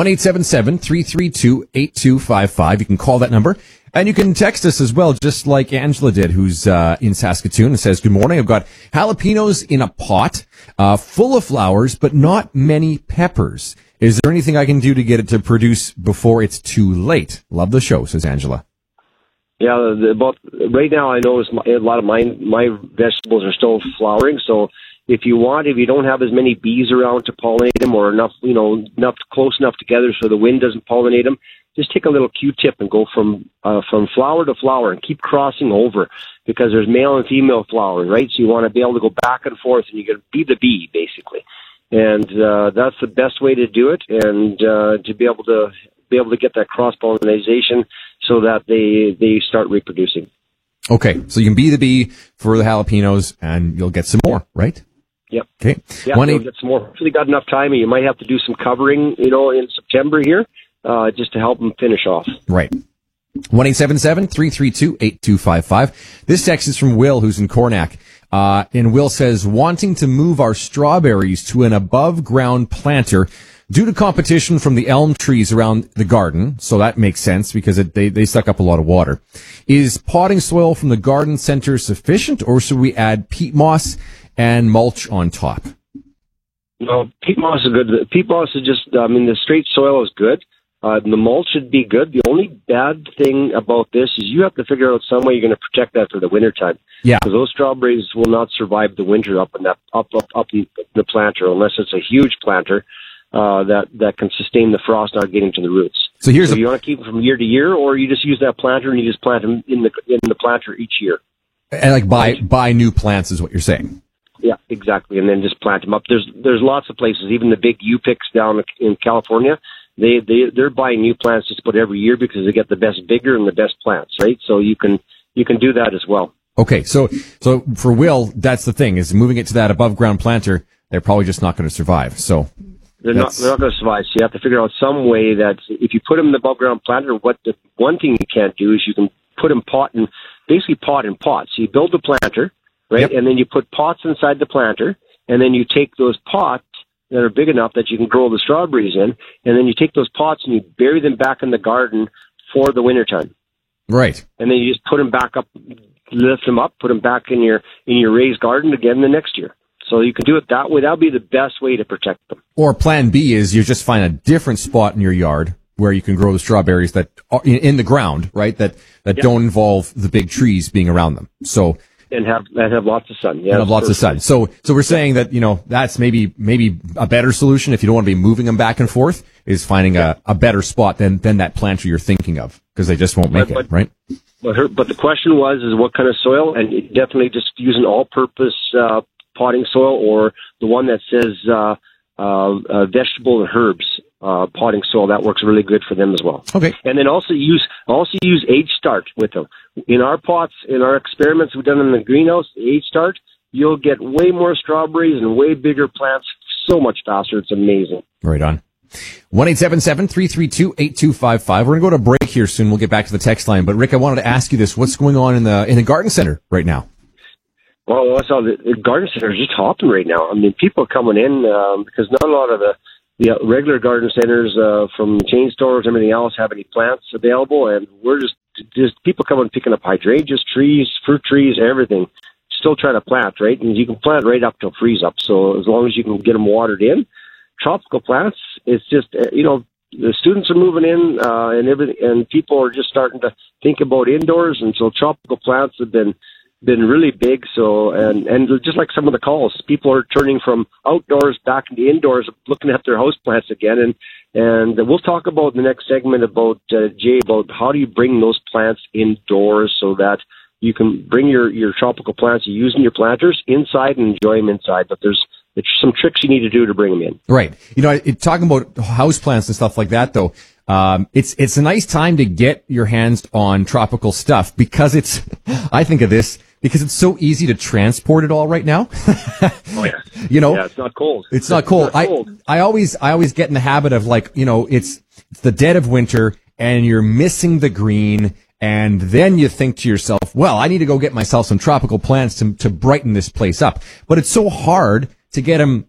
1-877-332-8255. You can call that number. And you can text us as well, just like Angela did, who's in Saskatoon, and says, good morning. I've got jalapenos in a pot, full of flowers, but not many peppers. Is there anything I can do to get it to produce before it's too late? Love the show, says Angela. Yeah, right now I know a lot of my vegetables are still flowering, so if you don't have as many bees around to pollinate them, or enough close enough together so the wind doesn't pollinate them, just take a little Q-tip and go from flower to flower and keep crossing over, because there's male and female flowering, right? So you want to be able to go back and forth, and you got to be the bee, basically. And that's the best way to do it, and to be able to get that cross-pollination so that they start reproducing. Okay, so you can be the bee for the jalapenos, and you'll get some more, right? Yep. Okay. Yeah, you'll get some more. Hopefully got enough time, and you might have to do some covering, in September here. Just to help them finish off. Right. 1-877-332-8255. This text is from Will, who's in Cornack. And Will says, wanting to move our strawberries to an above-ground planter due to competition from the elm trees around the garden. So that makes sense because they suck up a lot of water. Is potting soil from the garden center sufficient, or should we add peat moss and mulch on top? No, peat moss is good. Peat moss is just, the straight soil is good. The mulch should be good. The only bad thing about this is you have to figure out some way you're going to protect that for the wintertime. Yeah. Because those strawberries will not survive the winter up in the planter, unless it's a huge planter that can sustain the frost not getting to the roots. So you want to keep them from year to year, or you just use that planter and you just plant them in the planter each year. And buy new plants is what you're saying. Yeah, exactly. And then just plant them up. There's lots of places, even the big U-Picks down in California. They're buying new plants just about every year because they get the best bigger and the best plants, right? So you can do that as well. Okay, so for Will, that's the thing, is moving it to that above ground planter, they're probably just not going to survive. So they're not going to survive. So you have to figure out some way that if you put them in the above ground planter, one thing you can't do is you can put them pot in pots. So you build the planter, right? Yep. And then you put pots inside the planter, and then you take those pots that are big enough that you can grow the strawberries in, and then you take those pots and you bury them back in the garden for the wintertime. Right. And then you just put them back up, lift them up, put them back in your raised garden again the next year. So you can do it that way. That would be the best way to protect them. Or plan B is you just find a different spot in your yard where you can grow the strawberries that are in the ground, right? That don't involve the big trees being around them. So And have lots of sun. Yeah, and have lots of sun. So we're saying that, that's maybe a better solution if you don't want to be moving them back and forth, is finding a better spot than that planter you're thinking of, because they just won't make it, right? But the question is what kind of soil, and definitely just use an all-purpose potting soil, or the one that says vegetable and herbs potting soil. That works really good for them as well. Okay. And then also use age start with them. In our pots, in our experiments we've done in the greenhouse, age start, you'll get way more strawberries and way bigger plants so much faster. It's amazing. Right on. 1-877-332-8255. We're going to go to break here soon. We'll get back to the text line. But Rick, I wanted to ask you this. What's going on in the garden center right now? Well, the garden center is just hopping right now. I mean, people are coming in because not a lot of the regular garden centers from chain stores and everything else have any plants available, and we're just people coming picking up hydrangeas, trees, fruit trees, everything. Still trying to plant, right? And you can plant right up till freeze up. So as long as you can get them watered in, tropical plants, it's just the students are moving in and everything, and people are just starting to think about indoors, and so tropical plants have been really big. So and just like some of the calls, people are turning from outdoors back into indoors, looking at their house plants again. And we'll talk about in the next segment about Jay, about how do you bring those plants indoors so that you can bring your tropical plants you use in your planters inside and enjoy them inside. But there's some tricks you need to do to bring them in. Right. Talking about house plants and stuff like that, though. It's a nice time to get your hands on tropical stuff because I think of this because it's so easy to transport it all right now. Oh yeah. Yeah, it's not cold. It's not cold. I always get in the habit of it's the dead of winter and you're missing the green, and then you think to yourself, well, I need to go get myself some tropical plants to brighten this place up. But it's so hard to get them,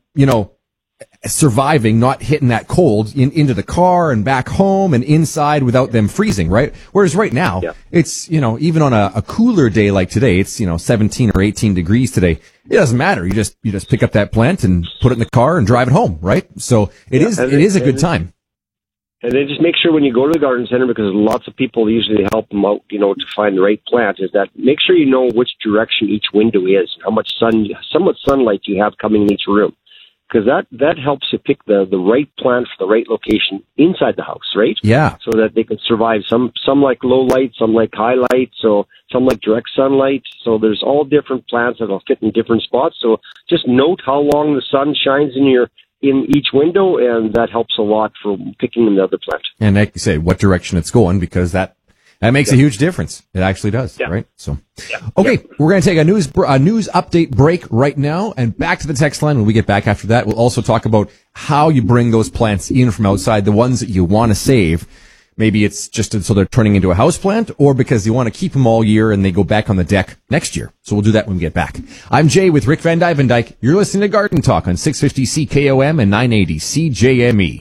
surviving, not hitting that cold into the car and back home and inside without them freezing, right? Whereas right now, it's, even on a cooler day like today, it's, 17 or 18 degrees today. It doesn't matter. You just pick up that plant and put it in the car and drive it home, right? So it is a good time. And then just make sure when you go to the garden center, because lots of people usually help them out, to find the right plant, is that make sure you know which direction each window is, how much sunlight you have coming in each room. Because that helps you pick the right plant for the right location inside the house, right? Yeah. So that they can survive. Some like low light, some like high light, so some like direct sunlight. So there's all different plants that'll fit in different spots. So just note how long the sun shines in each window, and that helps a lot for picking another plant. And like you say, what direction it's going, because that makes a huge difference. It actually does, right? So, okay, we're going to take a news update break right now, and back to the text line when we get back after that. We'll also talk about how you bring those plants in from outside, the ones that you want to save. Maybe it's just so they're turning into a house plant, or because you want to keep them all year and they go back on the deck next year. So we'll do that when we get back. I'm Jay with Rick Van Dyke. You're listening to Garden Talk on 650 CKOM and 980 CJME.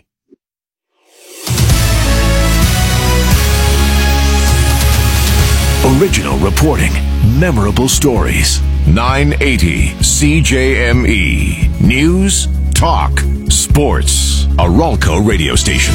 Original reporting, memorable stories. 980 CJME. News, talk, sports. A Ralco radio station.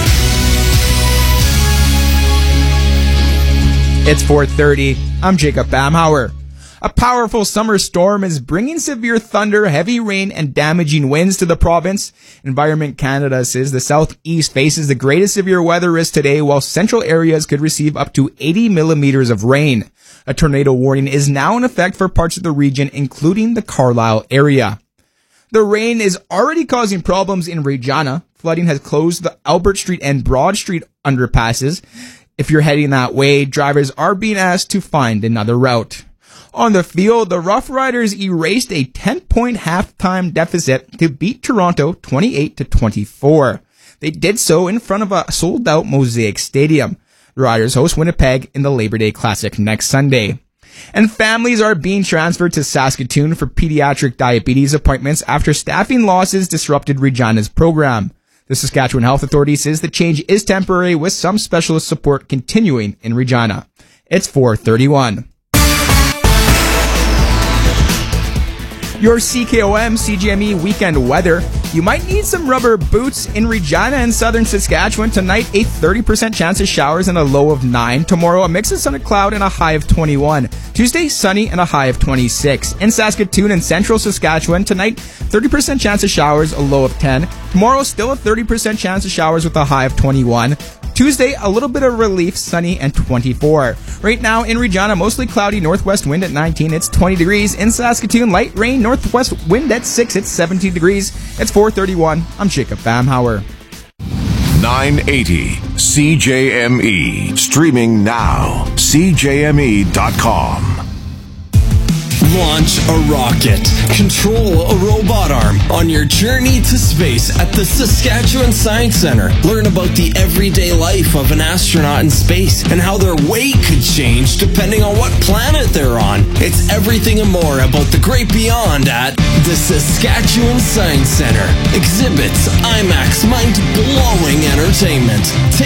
It's 4:30. I'm Jacob Bamhauer. A powerful summer storm is bringing severe thunder, heavy rain, and damaging winds to the province. Environment Canada says the southeast faces the greatest severe weather risk today, while central areas could receive up to 80 millimeters of rain. A tornado warning is now in effect for parts of the region, including the Carlisle area. The rain is already causing problems in Regina. Flooding has closed the Albert Street and Broad Street underpasses. If you're heading that way, drivers are being asked to find another route. On the field, the Rough Riders erased a 10-point halftime deficit to beat Toronto 28-24. They did so in front of a sold-out Mosaic Stadium. The Riders host Winnipeg in the Labor Day Classic next Sunday. And families are being transferred to Saskatoon for pediatric diabetes appointments after staffing losses disrupted Regina's program. The Saskatchewan Health Authority says the change is temporary, with some specialist support continuing in Regina. It's 4:31. Your CKOM CJME weekend weather. You might need some rubber boots in Regina and southern Saskatchewan. Tonight, a 30% chance of showers and a low of 9. Tomorrow, a mix of sun and cloud and a high of 21. Tuesday, sunny and a high of 26. In Saskatoon and central Saskatchewan, tonight, 30% chance of showers, a low of 10. Tomorrow, still a 30% chance of showers with a high of 21. Tuesday, a little bit of relief, sunny and 24. Right now in Regina, mostly cloudy, northwest wind at 19, it's 20 degrees. In Saskatoon, light rain, northwest wind at 6, it's 17 degrees. It's 4:31. I'm Jacob Bamhauer. 980 CJME. Streaming now. CJME.com. Launch a rocket. Control a robot arm on your journey to space at the Saskatchewan Science Centre. Learn about the everyday life of an astronaut in space and how their weight could change depending on what planet they're on. It's everything and more about the great beyond at the Saskatchewan Science Centre. Exhibits, IMAX, mind-blowing entertainment.